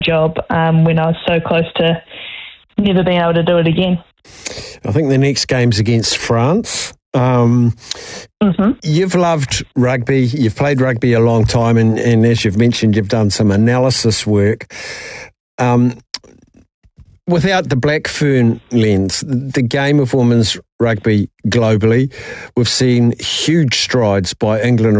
job when I was so close to never being able to do it again. I think the next game's against France. You've loved rugby. You've played rugby a long time, and as you've mentioned, you've done some analysis work. Without the Black Fern lens, the game of women's rugby globally, we've seen huge strides by England